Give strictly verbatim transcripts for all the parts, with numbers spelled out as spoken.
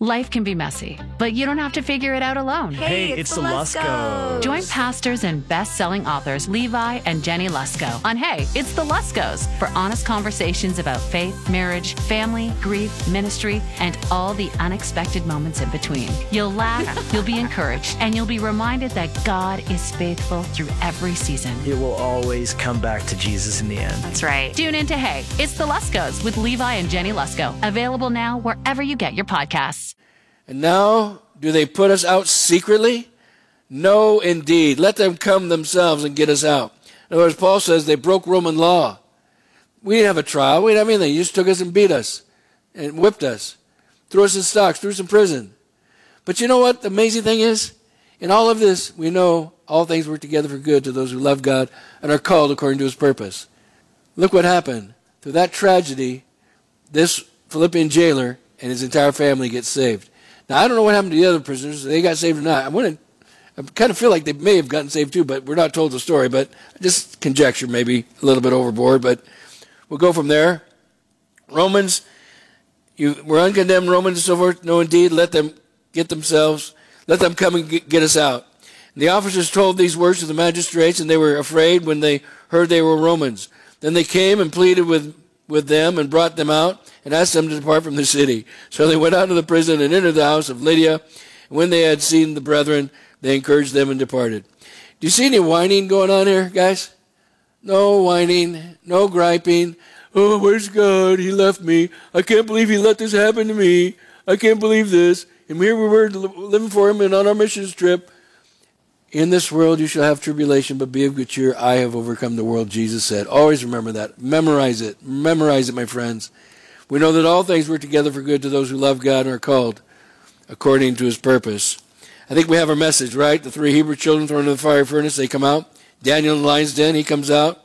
Life can be messy, but you don't have to figure it out alone. Hey, it's, it's the Luskos. Join pastors and best-selling authors Levi and Jenny Lusko on Hey, It's the Luskos for honest conversations about faith, marriage, family, grief, ministry, and all the unexpected moments in between. You'll laugh, you'll be encouraged, and you'll be reminded that God is faithful through every season. It will always come back to Jesus in the end. That's right. Tune in to Hey, It's the Luskos with Levi and Jenny Lusko. Available now wherever you get your podcasts. And now, do they put us out secretly? No, indeed. Let them come themselves and get us out. In other words, Paul says they broke Roman law. We didn't have a trial. We didn't have anything. You just took us and beat us and whipped us, threw us in stocks, threw us in prison. But you know what the amazing thing is? In all of this, we know all things work together for good to those who love God and are called according to his purpose. Look what happened. Through that tragedy, this Philippian jailer and his entire family get saved. Now, I don't know what happened to the other prisoners. They got saved or not. I want to, I kind of feel like they may have gotten saved too, but we're not told the story. But just conjecture, maybe a little bit overboard. But we'll go from there. Romans, you were uncondemned Romans and so forth. No, indeed, let them get themselves, let them come and get, get us out. And the officers told these words to the magistrates, and they were afraid when they heard they were Romans. Then they came and pleaded with, with them and brought them out and asked them to depart from the city. So they went out of the prison and entered the house of Lydia. And when they had seen the brethren, they encouraged them and departed. Do you see any whining going on here, guys? No whining, no griping. Oh, where's God? He left me. I can't believe he let this happen to me. I can't believe this. And here we were living for him and on our missions trip. In this world you shall have tribulation, but be of good cheer. I have overcome the world, Jesus said. Always remember that. Memorize it. Memorize it, my friends. We know that all things work together for good to those who love God and are called according to his purpose. I think we have our message, right? The three Hebrew children thrown into the fiery furnace, they come out. Daniel in the lion's den, he comes out.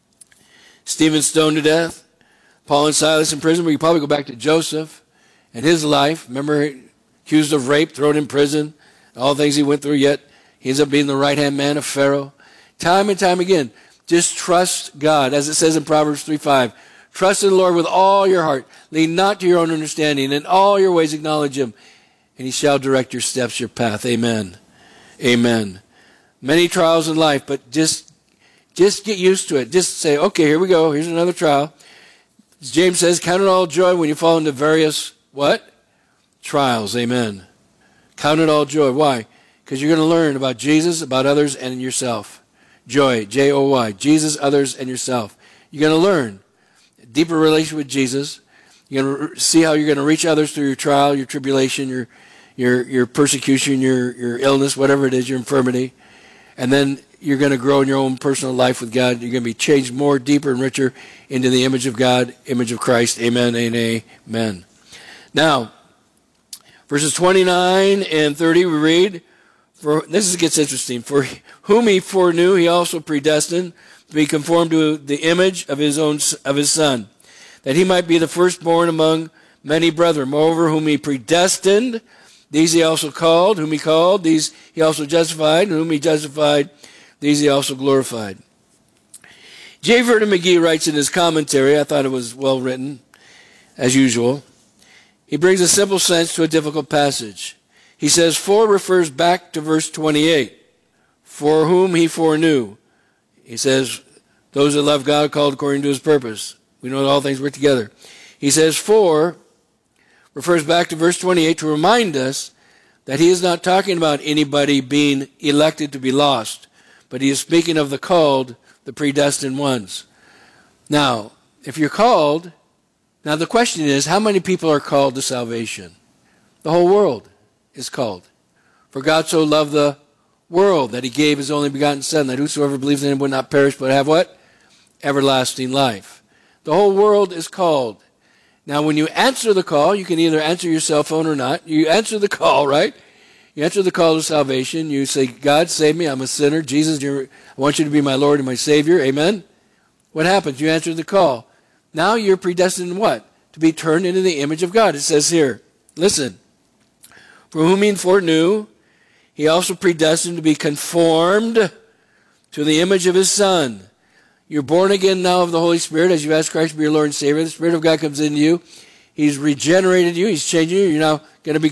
Stephen stoned to death. Paul and Silas in prison. We can probably go back to Joseph and his life. Remember, accused of rape, thrown in prison, all the things he went through, yet he ends up being the right-hand man of Pharaoh. Time and time again, just trust God. As it says in Proverbs three five, trust in the Lord with all your heart. Lean not to your own understanding. In all your ways acknowledge him, and he shall direct your steps, your path. Amen. Amen. Many trials in life, but just, just get used to it. Just say, okay, here we go. Here's another trial. As James says, count it all joy when you fall into various, what? Trials. Amen. Count it all joy. Why? Because you're going to learn about Jesus, about others, and yourself. Joy, J O Y. Jesus, others, and yourself. You're going to learn a deeper relationship with Jesus. You're going to see how you're going to reach others through your trial, your tribulation, your your your persecution, your your illness, whatever it is, your infirmity. And then you're going to grow in your own personal life with God. You're going to be changed more, deeper, and richer into the image of God, image of Christ. Amen and amen. Now, verses twenty-nine and thirty, we read, For this gets interesting. For whom he foreknew, he also predestined to be conformed to the image of his own of his Son, that he might be the firstborn among many brethren. Moreover, whom he predestined, these he also called. Whom he called, these he also justified. And whom he justified, these he also glorified. J. Vernon McGee writes in his commentary, I thought it was well written, as usual. He brings a simple sense to a difficult passage. He says, for refers back to verse twenty-eight. For whom he foreknew. He says, those that love God called according to his purpose. We know that all things work together. He says, for refers back to verse twenty-eight to remind us that he is not talking about anybody being elected to be lost, but he is speaking of the called, the predestined ones. Now, if you're called, now the question is, how many people are called to salvation? The whole world is called. For God so loved the world that he gave his only begotten Son, that whosoever believes in him would not perish, but have what? Everlasting life. The whole world is called. Now, when you answer the call, you can either answer your cell phone or not. You answer the call, right? You answer the call to salvation. You say, God, save me. I'm a sinner. Jesus, you're, I want you to be my Lord and my Savior. Amen? What happens? You answer the call. Now you're predestined in what? To be turned into the image of God. It says here, listen, for whom he foreknew, he also predestined to be conformed to the image of his Son. You're born again now of the Holy Spirit as you ask Christ to be your Lord and Savior. The Spirit of God comes into you. He's regenerated you. He's changing you. You're now going to be